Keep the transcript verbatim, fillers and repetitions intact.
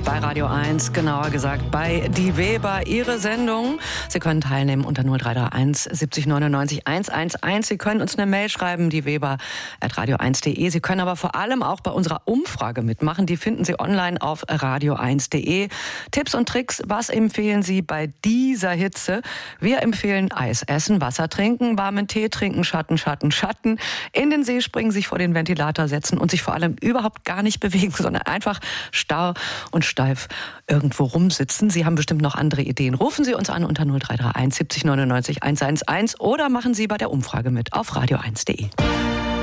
bei Radio eins, genauer gesagt bei Die Weber, Ihre Sendung. Sie können teilnehmen unter null drei drei eins siebzig neunundneunzig hundertelf. Sie können uns eine Mail schreiben, dieweber at radio eins punkt de. Sie können aber vor allem auch bei unserer Umfrage mitmachen. Die finden Sie online auf radio eins punkt de. Tipps und Tricks, was empfehlen Sie bei dieser Hitze? Wir empfehlen Eis essen, Wasser trinken, warmen Tee trinken, Schatten, Schatten, Schatten, in den See springen, sich vor den Ventilator setzen und sich vor allem überhaupt gar nicht bewegen, sondern einfach starr und steif irgendwo rumsitzen. Sie haben bestimmt noch andere Ideen. Rufen Sie uns an unter null drei drei eins siebzig neunundneunzig hundertelf oder machen Sie bei der Umfrage mit auf radio eins punkt de.